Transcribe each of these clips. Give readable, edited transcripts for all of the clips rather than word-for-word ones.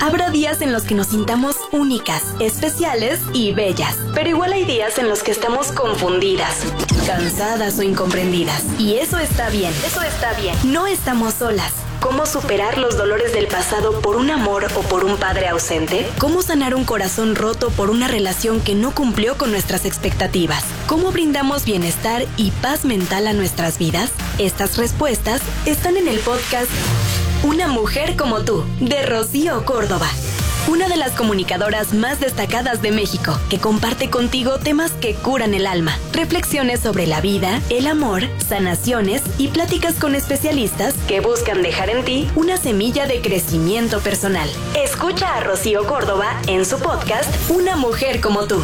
Habrá días en los que nos sintamos únicas, especiales y bellas. Pero igual hay días en los que estamos confundidas, cansadas o incomprendidas. Y eso está bien. No estamos solas. ¿Cómo superar los dolores del pasado por un amor o por un padre ausente? ¿Cómo sanar un corazón roto por una relación que no cumplió con nuestras expectativas? ¿Cómo brindamos bienestar y paz mental a nuestras vidas? Estas respuestas están en el podcast Una mujer como tú, de Rocío Córdoba. Una de las comunicadoras más destacadas de México, que comparte contigo temas que curan el alma, reflexiones sobre la vida, el amor, sanaciones y pláticas con especialistas que buscan dejar en ti una semilla de crecimiento personal. Escucha a Rocío Córdoba en su podcast Una mujer como tú.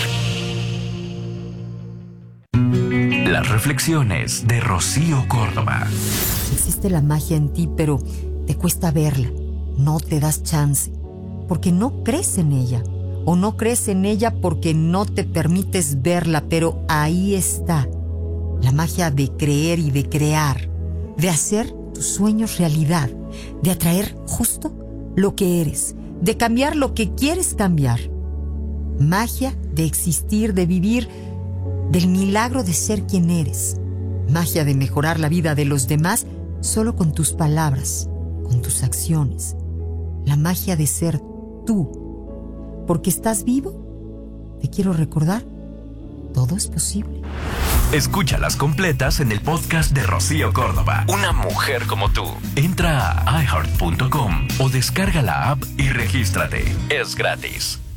Las reflexiones de Rocío Córdoba. Existe la magia en ti, pero te cuesta verla. No te das chance. Porque no crees en ella, o no crees en ella porque no te permites verla, pero ahí está, la magia de creer y de crear, de hacer tus sueños realidad, de atraer justo lo que eres, de cambiar lo que quieres cambiar, magia de existir, de vivir, del milagro de ser quien eres, magia de mejorar la vida de los demás solo con tus palabras, con tus acciones, la magia de ser tú, porque estás vivo. Te quiero recordar, todo es posible. Escúchalas completas en el podcast de Rocío Córdoba. Una mujer como tú. Entra a iHeart.com o descarga la app y regístrate. Es gratis.